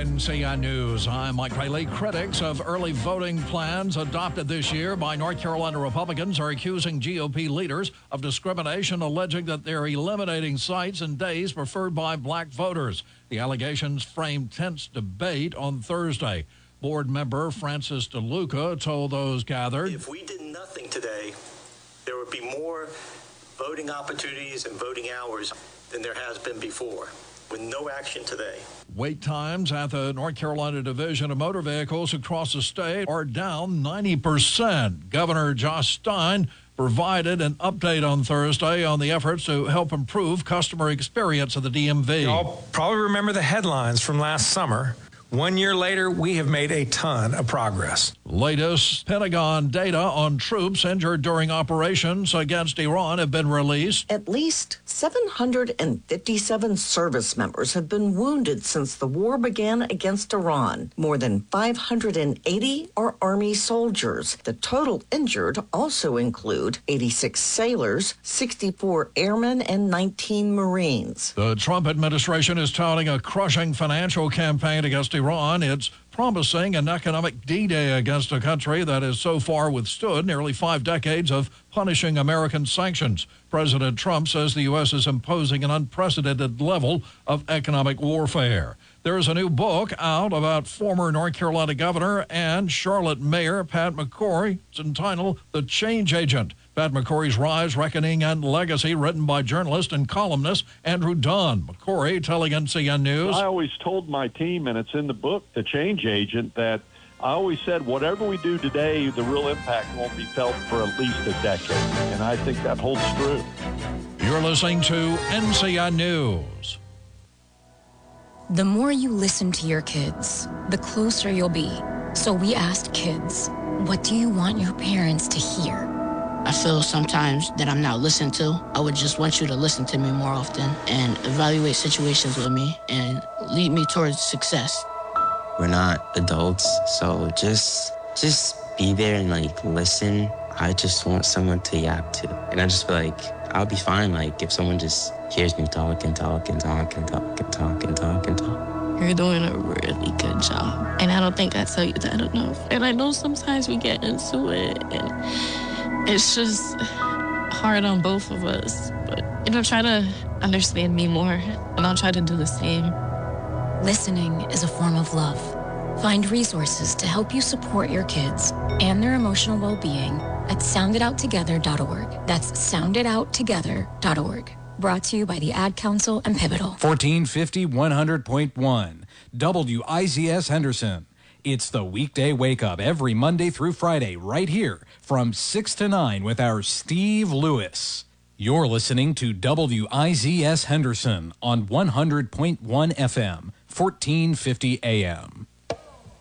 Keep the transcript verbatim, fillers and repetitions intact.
N C I News. I'm Mike Rayleigh. Critics of early voting plans adopted this year by North Carolina Republicans are accusing G O P leaders of discrimination, alleging that they're eliminating sites and days preferred by black voters. The allegations framed tense debate on Thursday. Board member Francis DeLuca told those gathered, "If we did nothing today, there would be more voting opportunities and voting hours than there has been before. With no action today." Wait times at the North Carolina Division of Motor Vehicles across the state are down ninety percent. Governor Josh Stein provided an update on Thursday on the efforts to help improve customer experience at the D M V. You all probably remember the headlines from last summer. One year later, we have made a ton of progress. Latest Pentagon data on troops injured during operations against Iran have been released. At least seven hundred fifty-seven service members have been wounded since the war began against Iran. More than five hundred eighty are Army soldiers. The total injured also include eighty-six sailors, sixty-four airmen, and nineteen Marines. The Trump administration is touting a crushing financial campaign against Iran. It's promising an economic D-Day against a country that has so far withstood nearly five decades of punishing American sanctions. President Trump says the U S is imposing an unprecedented level of economic warfare. There is a new book out about former North Carolina governor and Charlotte Mayor Pat McCrory. It's entitled The Change Agent: Pat McCrory's Rise, Reckoning, and Legacy, written by journalist and columnist Andrew Dunn. McCrory telling N C N News, "I always told my team, and it's in the book, The Change Agent, that I always said whatever we do today, the real impact won't be felt for at least a decade." And I think that holds true. You're listening to N C N News. The more you listen to your kids, the closer you'll be. So we asked kids, what do you want your parents to hear? I feel sometimes that I'm not listened to. I would just want you to listen to me more often and evaluate situations with me and lead me towards success. We're not adults, so just just be there and like listen. I just want someone to yap to. And I just feel like I'll be fine like if someone just hears me talk and talk and talk and talk and talk and talk and talk. You're doing a really good job. And I don't think I tell you that enough. And I know sometimes we get into it and it's just hard on both of us. But, you know, try to understand me more, and I'll try to do the same. Listening is a form of love. Find resources to help you support your kids and their emotional well-being at sound it out together dot org. That's sound it out together dot org. Brought to you by the Ad Council and Pivotal. fourteen fifty, one hundred point one, W I Z S Henderson. It's the weekday wake-up every Monday through Friday right here from six to nine with our Steve Lewis. You're listening to W I Z S Henderson on one hundred point one F M, fourteen fifty A M.